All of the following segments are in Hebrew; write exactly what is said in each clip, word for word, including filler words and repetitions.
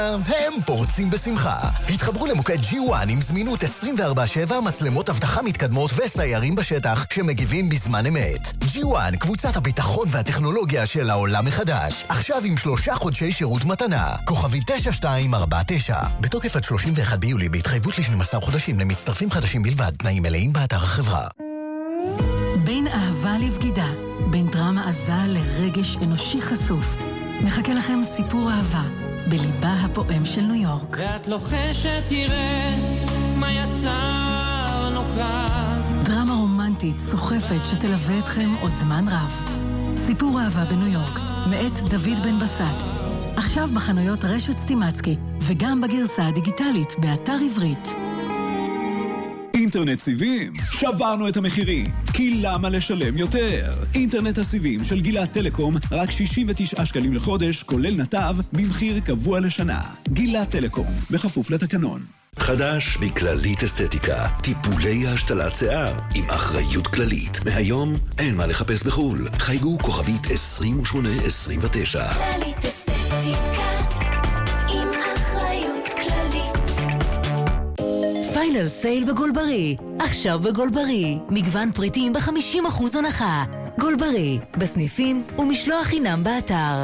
הם פורצים בשמחה. התחברו למוקד ג'י וואן עם זמינות עשרים וארבע שבע, מצלמות אבטחה מתקדמות וסיירים בשטח שמגיבים בזמן אמת. ג'י וואן, קבוצת הביטחון והטכנולוגיה של העולם מחדש. עכשיו עם שלושה חודשי שירות מתנה. כוכבי תשע שתיים ארבע תשע. בתוקף עד שלושים ואחד ביולי, בהתחייבות ל-שנים עשר חודשים למצטרפים חדשים בלבד. תנאים מלאים באתר החברה. בין אהבה לבגידה, בין דרמה עזה לרגש אנושי חשוף. מחכה לכם סיפור אהבה בליבה הפועם של ניו יורק. ואת לוחשת תראה מה יצרנו כאן. דרמה רומנטית סוחפת שתלווה אתכם עוד זמן רב. סיפור אהבה בניו יורק, מאת דוד בן בסט. עכשיו בחנויות רשת סטימצקי, וגם בגרסה הדיגיטלית באתר עברית. אינטרנט סיבים, שברנו את המחירים, כי למה לשלם יותר? אינטרנט הסיבים של גילת טלקום, רק שישים ותשעה שקלים לחודש, כולל נתב, במחיר קבוע לשנה. גילת טלקום, בכפוף לתקנון. חדש מכללית אסתטיקה, טיפולי השתלת שיער עם אחריות כללית. מהיום אין מה לחפש בחול. חייגו כוכבית עשרים ושמונה עשרים ותשע. כללית אסתטיקה עם אחריות כללית. פיינל סייל בגולברי. עכשיו בגולברי. מגוון פריטים ב-חמישים אחוז הנחה. גולברי, בסניפים ומשלוח חינם באתר.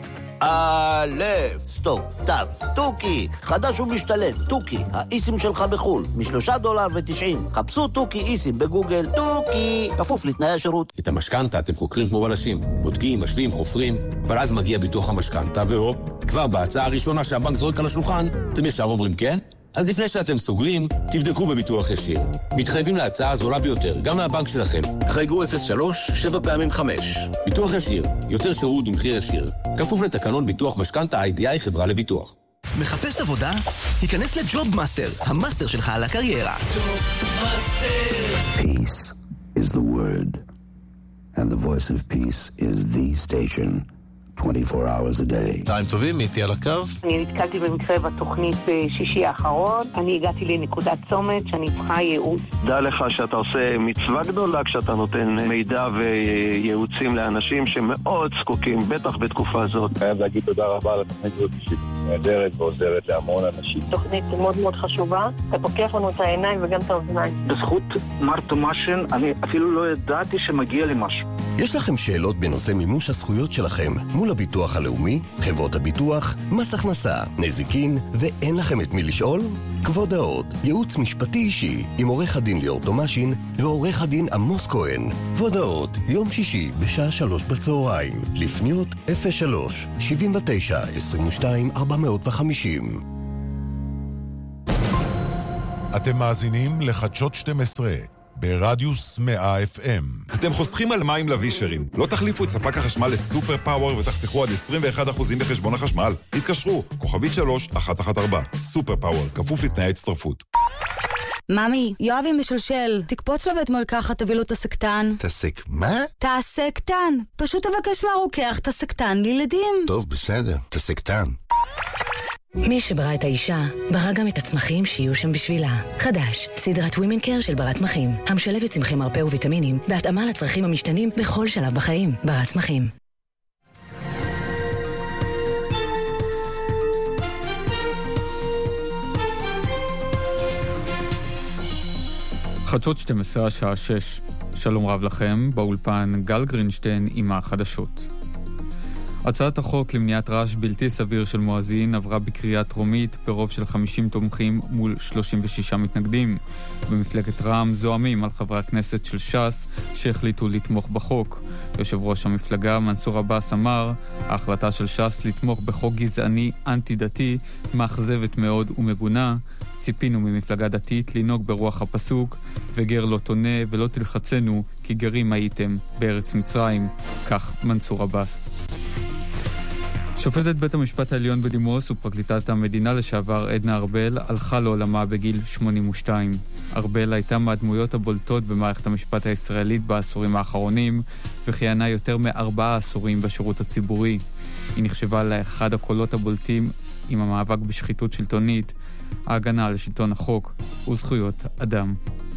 א', סטופ, תו, טוקי, חדש ומשתלם, טוקי, האיסים שלך בחול, משלושה דולר ותשעים. חפשו טוקי איסים בגוגל, טוקי, כפוף לתנאי השירות. את המשכנתה אתם חוקרים כמו בלשים, בודקים, משלים, חופרים, אבל אז מגיע ביטוח המשכנתה, והופ, כבר בהצעה הראשונה שהבנק זורק על השולחן, אתם ישר אומרים כן? אז לפני שאתם סוגרים, תבדקו בביטוח ישיר. מתחייבים להצעה הזולה ביותר, גם מהבנק שלכם. חייגו אפס שלוש שבע פעמים חמש. ביטוח ישיר, יותר שירות ומחיר ישיר. כפוף לתקנון ביטוח משכנתה איי די איי חברה לביטוח. מחפש עבודה? היכנס לג'וב מאסטר, המאסטר שלך על הקריירה. Peace is the word, and the voice of peace is the station. twenty-four hours a day. טיים טובים, איתי על הקו. אני נתקלתי במקרה בתוכנית בשישי האחרון. אני הגעתי לנקודת צומת שאני צריכה ייעוץ. דע לך שאתה עושה מצווה גדולה כשאתה נותן מידע וייעוצים לאנשים שמאוד זקוקים, בטח בתקופה הזאת. חייב להגיד תודה רבה על התוכנית הזאת שהיא נהדרת ועוזרת להמון אנשים. תוכנית מאוד מאוד חשובה. אתה פוקח לנו את העיניים וגם את האוזניים. בזכות מר תומאשן, אני אפילו לא ידעתי שמגיע לי משהו. יש לכם שאלות בנושא מימוש הזכויות שלכם מול הביטוח הלאומי, חברות הביטוח, מס הכנסה, נזיקין, ואין לכם את מי לשאול? כבוד העוד, ייעוץ משפטי אישי עם עורך הדין ליאור תומאשין ועורך הדין עמוס כהן. כבוד העוד, יום שישי בשעה שלוש בצהריים, לפניות אפס שלוש שבעים ותשע עשרים ושתיים ארבע מאות וחמישים. אתם מאזינים לחדשות שתים עשרה. ברדיוס מאה אף אם. אתם חוסכים על מים לווישרים. לא תחליפו את ספק החשמל לסופר פאוור ותחסכו עד עשרים ואחד אחוז בחשבון החשמל. התקשרו, כוכבית שלוש אחת אחת ארבע. סופר פאוור, כפוף לתנאי הצטרפות. ממי, יואבי משלשל, תקפוץ לבית מרקחת, תביא לו את הסקטן. תסק מה? תסקטן. פשוט תבקש מהרוקח את הסקטן לילדים. טוב, בסדר, תסקטן. מי שברא את האישה, ברא גם את הצמחים שיהיו שם בשבילה. חדש, סדרת ווימן קר של ברת צמחים, המשלבת צמחי מרפא וויטמינים, בהתאמה לצרכים המשתנים בכל שלב בחיים. ברת צמחים. חדשות שתים עשרה השעה שש. שלום רב לכם, באולפן גל גרינשטיין עם החדשות. הצעת החוק למניעת רעש בלתי סביר של מואזין עברה בקריאה טרומית ברוב של חמישים תומכים מול שלושים ושישה מתנגדים. במפלגת רע"מ זועמים על חברי הכנסת של ש"ס שהחליטו לתמוך בחוק. יושב ראש המפלגה מנסור עבאס אמר, ההחלטה של ש"ס לתמוך בחוק גזעני אנטי-דתי מאכזבת מאוד ומגונה. ציפינו ממפלגה דתית לנהוג ברוח הפסוק, וגר לא תונה ולא תלחצנו כי גרים הייתם בארץ מצרים. כך מנסור עבאס. שופטת בית המשפט העליון בדימוס ופרקליטת המדינה לשעבר עדנה ארבל הלכה לעולמה בגיל שמונים ושתיים. ארבל הייתה מהדמויות הבולטות במערכת המשפט הישראלית בעשורים האחרונים, וכיהנה יותר מארבעה עשורים בשירות הציבורי. היא נחשבה לאחד הקולות הבולטים עם המאבק בשחיתות שלטונית, ההגנה על שלטון החוק וזכויות אדם.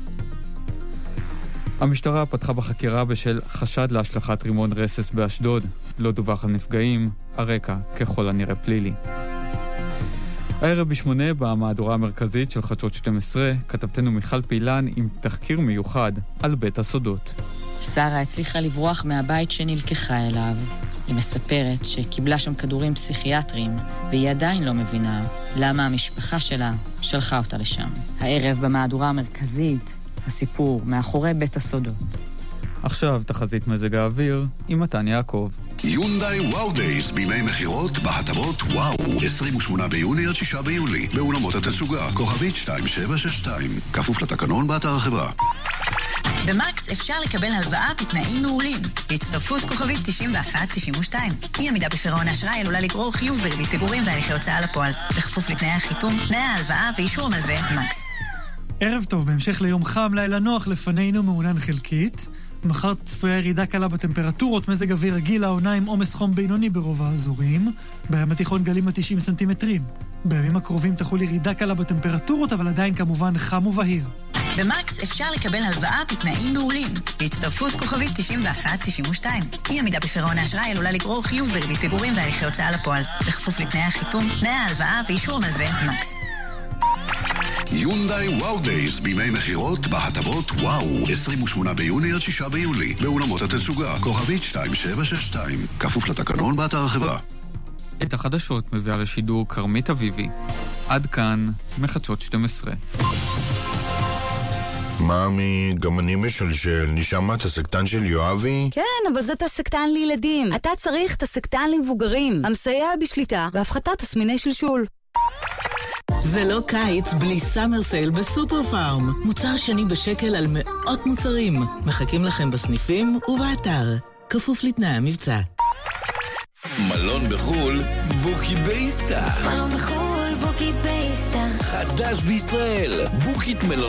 המשטרה פתחה בחקירה בשל חשד להשלכת רימון רסס באשדוד. לא דווח על נפגעים, הרקע ככל הנראה פלילי. הערב בשמונה במהדורה המרכזית של חדשות שתים עשרה, כתבתנו מיכל פילן עם תחקיר מיוחד על בית הסודות. שרה הצליחה לברוח מהבית שנלקחה אליו. היא מספרת שקיבלה שם כדורים פסיכיאטריים, והיא עדיין לא מבינה למה המשפחה שלה שלחה אותה לשם. הערב במהדורה המרכזית, הסיפור מאחורי בית הסודות. עכשיו תחזית מזג האוויר עם מתן יעקב. יונדאי וואו דייס בימי מחירות בהטבות וואו עשרים ושמונה ביוני עד שישה ביולי באולמות התצוגה כוכבית שתיים שבע שש שתיים כפוף לתקנון באתר החברה. במקס אפשר לקבל הלוואה בתנאים מעולים. בהצטרפות כוכבית תשעים ואחת תשעים ושתיים. אי עמידה בפירעון האשראי עלולה לגרור חיוב בריבית פיגורים והליכי הוצאה לפועל. בכפוף לתנאי החיתום, תנאי ההלוואה ואישור המלווה מקס. ערב טוב, בהמשך ליום חם, לילה נוח לפנינו מעונן חלקית. מחר צפויה ירידה קלה בטמפרטורות, מזג אוויר רגיל העונה עם עומס חום בינוני ברוב האזורים. בים התיכון גלים ב-תשעים סנטימטרים. בימים הקרובים תחול ירידה קלה בטמפרטורות, אבל עדיין כמובן חם ובהיר. במקס אפשר לקבל הלוואה בתנאים מעולים. בהצטרפות כוכבית תשעים ואחת תשעים ושתיים. אי עמידה בפירעון האשראי עלולה לגרור חיוב בריבית פיגורים והליכי הוצאה לפועל. בכפוף לתנאי החיתום, תנאי ההלוואה ואישור המלווה מקס. יונדאי וואו דייס בימי מחירות בהטבות וואו עשרים ושמונה ביוני עד שישה ביולי באולמות התצוגה כוכבית שתיים שבע שש שתיים כפוף לתקנון באתר החברה. את החדשות מביאה לשידור קרמית אביבי. עד כאן מחדשות שתים עשרה. מאמי, גם אני משלשל. נשמע את הסקטן של יואבי? כן, אבל זה תסקטן לילדים. אתה צריך תסקטן למבוגרים, המסייע בשליטה והפחתת תסמיני שלשול. זה לא קיץ בלי סאמר סייל בסופר פארם. מוצר שני בשקל על מאות מוצרים. מחכים לכם בסניפים ובאתר. כפוף לתנאי המבצע. מלון בחול, בוקי בייסטה. מלון בחול, בוקי בייסטה. חדש בישראל, בוקית מלון